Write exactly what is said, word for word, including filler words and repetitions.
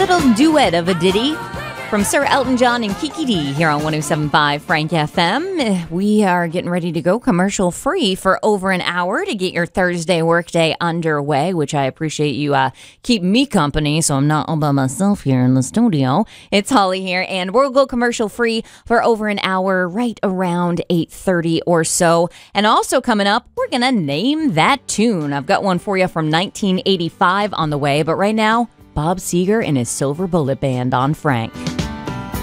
little duet of a ditty from Sir Elton John and Kiki D here on one oh seven point five Frank F M. We are getting ready to go commercial free for over an hour to get your Thursday workday underway, which I appreciate you uh, keeping me company so I'm not all by myself here in the studio. It's Holly here, and we'll go commercial free for over an hour right around eight thirty or so. And also coming up, we're going to name that tune. I've got one for you from nineteen eighty-five on the way, but right now, Bob Seger and his Silver Bullet Band on Frank.